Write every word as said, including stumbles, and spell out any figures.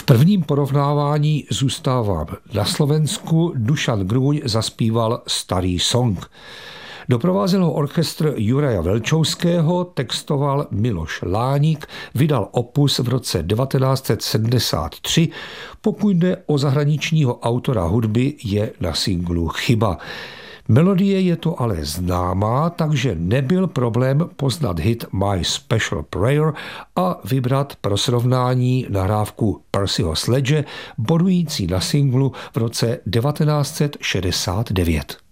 prvním porovnávání zůstávám na Slovensku. Dušan Grůň zaspíval Starý song. Doprovázel ho orchestr Juraja Velčovského, textoval Miloš Láník, vydal opus v roce devatenáct set sedmdesát tři. Pokud jde o zahraničního autora hudby, je na singlu Chyba. Melodie je to ale známá, takže nebyl problém poznat hit My Special Prayer a vybrat pro srovnání nahrávku Percyho Sledge, bodující na singlu v roce devatenáct set šedesát devět.